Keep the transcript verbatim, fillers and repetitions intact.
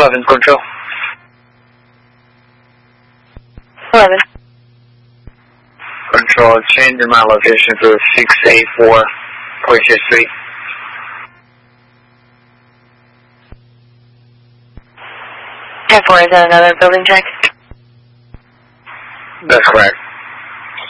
eleven, control. eleven. Control, change my location to six eight four Poitiers Street. ten four, is that another building check? That's correct.